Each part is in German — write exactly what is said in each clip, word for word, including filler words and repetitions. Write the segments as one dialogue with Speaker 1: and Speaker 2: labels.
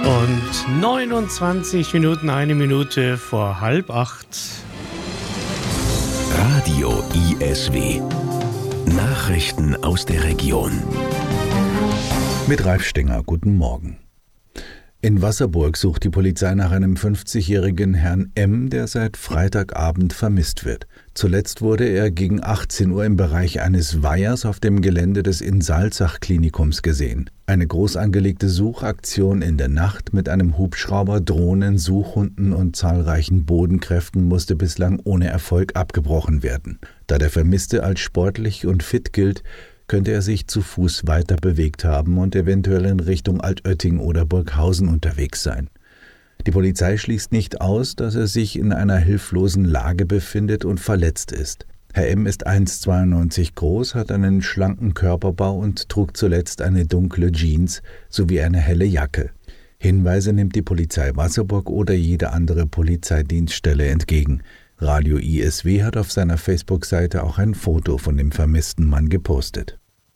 Speaker 1: Und neunundzwanzig Minuten, eine Minute vor halb acht.
Speaker 2: Radio I S W. Nachrichten aus der Region.
Speaker 3: Mit Ralf Stenger, guten Morgen. In Wasserburg sucht die Polizei nach einem fünfzigjährigen Herrn M., der seit Freitagabend vermisst wird. Zuletzt wurde er gegen achtzehn Uhr im Bereich eines Weihers auf dem Gelände des Insalzach-Klinikums gesehen. Eine groß angelegte Suchaktion in der Nacht mit einem Hubschrauber, Drohnen, Suchhunden und zahlreichen Bodenkräften musste bislang ohne Erfolg abgebrochen werden. Da der Vermisste als sportlich und fit gilt, könnte er sich zu Fuß weiter bewegt haben und eventuell in Richtung Altötting oder Burghausen unterwegs sein. Die Polizei schließt nicht aus, dass er sich in einer hilflosen Lage befindet und verletzt ist. Herr M. ist eins Komma zweiundneunzig groß, hat einen schlanken Körperbau und trug zuletzt eine dunkle Jeans sowie eine helle Jacke. Hinweise nimmt die Polizei Wasserburg oder jede andere Polizeidienststelle entgegen. Radio I S W hat auf seiner Facebook-Seite auch ein Foto von dem vermissten Mann gepostet.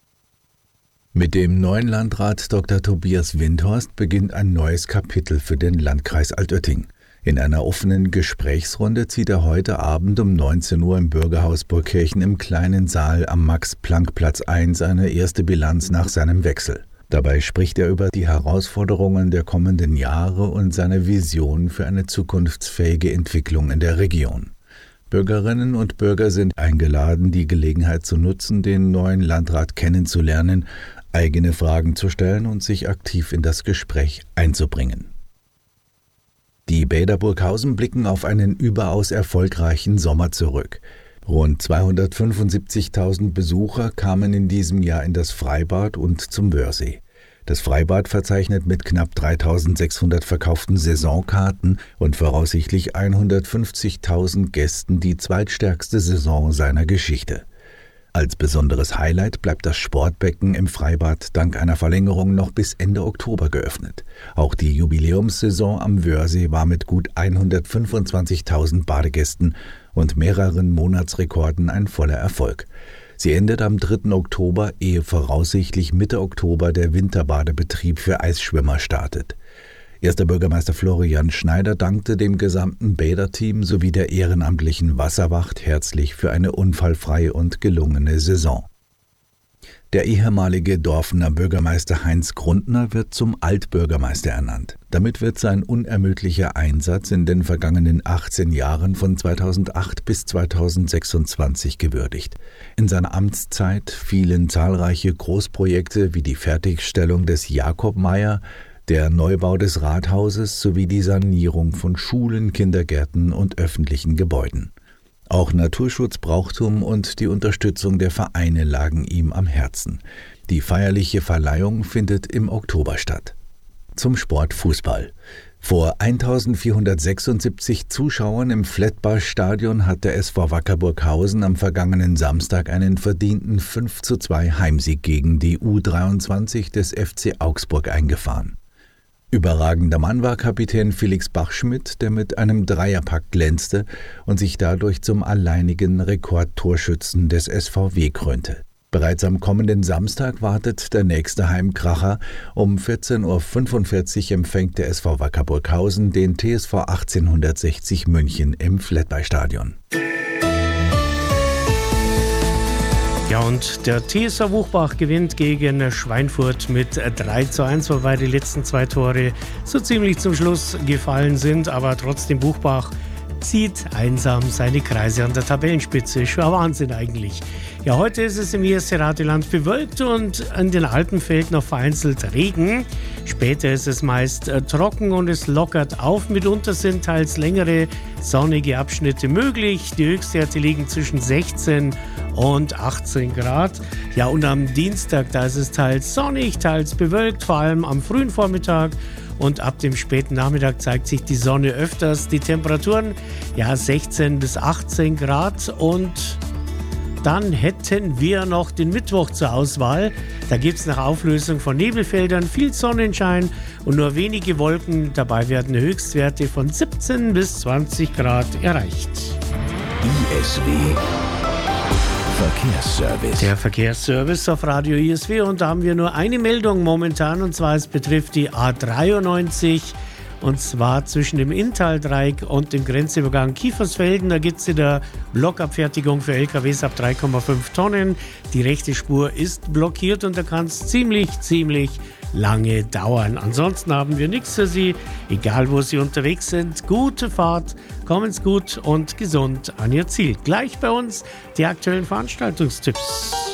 Speaker 3: Mit dem neuen Landrat Doktor Tobias Windhorst beginnt ein neues Kapitel für den Landkreis Altötting. In einer offenen Gesprächsrunde zieht er heute Abend um neunzehn Uhr im Bürgerhaus Burgkirchen im kleinen Saal am Max-Planck-Platz ein seine erste Bilanz nach seinem Wechsel. Dabei spricht er über die Herausforderungen der kommenden Jahre und seine Vision für eine zukunftsfähige Entwicklung in der Region. Bürgerinnen und Bürger sind eingeladen, die Gelegenheit zu nutzen, den neuen Landrat kennenzulernen, eigene Fragen zu stellen und sich aktiv in das Gespräch einzubringen. Die Bäder Burghausen blicken auf einen überaus erfolgreichen Sommer zurück. Rund zweihundertfünfundsiebzigtausend Besucher kamen in diesem Jahr in das Freibad und zum Wörthsee. Das Freibad verzeichnet mit knapp dreitausendsechshundert verkauften Saisonkarten und voraussichtlich hundertfünfzigtausend Gästen die zweitstärkste Saison seiner Geschichte. Als besonderes Highlight bleibt das Sportbecken im Freibad dank einer Verlängerung noch bis Ende Oktober geöffnet. Auch die Jubiläumssaison am Wörthsee war mit gut hundertfünfundzwanzigtausend Badegästen und mehreren Monatsrekorden ein voller Erfolg. Sie endet am dritten Oktober, ehe voraussichtlich Mitte Oktober der Winterbadebetrieb für Eisschwimmer startet. Erster Bürgermeister Florian Schneider dankte dem gesamten Bäderteam sowie der ehrenamtlichen Wasserwacht herzlich für eine unfallfreie und gelungene Saison. Der ehemalige Dorfener Bürgermeister Heinz Grundner wird zum Altbürgermeister ernannt. Damit wird sein unermüdlicher Einsatz in den vergangenen achtzehn Jahren von zweitausendacht bis zweitausendsechsundzwanzig gewürdigt. In seiner Amtszeit fielen zahlreiche Großprojekte wie die Fertigstellung des Jakob-Meier, der Neubau des Rathauses sowie die Sanierung von Schulen, Kindergärten und öffentlichen Gebäuden. Auch Naturschutz, Brauchtum und die Unterstützung der Vereine lagen ihm am Herzen. Die feierliche Verleihung findet im Oktober statt. Zum Sport Fußball. Vor eintausendvierhundertsechsundsiebzig Zuschauern im Flettbar-Stadion hat der S V Wacker Burghausen am vergangenen Samstag einen verdienten fünf zu zwei Heimsieg gegen die U dreiundzwanzig des F C Augsburg eingefahren. Überragender Mann war Kapitän Felix Bachschmidt, der mit einem Dreierpack glänzte und sich dadurch zum alleinigen Rekordtorschützen des S V W krönte. Bereits am kommenden Samstag wartet der nächste Heimkracher. Um vierzehn Uhr fünfundvierzig empfängt der S V Wacker Burghausen den T S V achtzehnhundertsechzig München im Flettbar-Stadion.
Speaker 1: Ja, und der T S V Buchbach gewinnt gegen Schweinfurt mit drei zu eins, wobei die letzten zwei Tore so ziemlich zum Schluss gefallen sind, aber trotzdem Buchbach zieht einsam seine Kreise an der Tabellenspitze. Schon ein Wahnsinn eigentlich. Ja, heute ist es im ersten Rateland bewölkt und in den Alpen fällt noch vereinzelt Regen. Später ist es meist äh, trocken und es lockert auf. Mitunter sind teils längere sonnige Abschnitte möglich. Die Höchstwerte liegen zwischen sechzehn und achtzehn Grad. Ja, und am Dienstag, da ist es teils sonnig, teils bewölkt, vor allem am frühen Vormittag. Und ab dem späten Nachmittag zeigt sich die Sonne öfters. Die Temperaturen, ja, sechzehn bis achtzehn Grad. Und dann hätten wir noch den Mittwoch zur Auswahl. Da gibt es nach Auflösung von Nebelfeldern viel Sonnenschein und nur wenige Wolken. Dabei werden Höchstwerte von siebzehn bis zwanzig Grad erreicht.
Speaker 2: I S W Verkehrsservice.
Speaker 1: Der Verkehrsservice auf Radio I S W, und da haben wir nur eine Meldung momentan, und zwar es betrifft die A dreiundneunzig, und zwar zwischen dem Inntal-Dreieck und dem Grenzübergang Kiefersfelden. Da gibt es in der Blockabfertigung für L K Ws ab drei Komma fünf Tonnen. Die rechte Spur ist blockiert und da kann es ziemlich, ziemlich lange dauern. Ansonsten haben wir nichts für Sie, egal wo Sie unterwegs sind. Gute Fahrt, kommen Sie gut und gesund an Ihr Ziel. Gleich bei uns die aktuellen Veranstaltungstipps.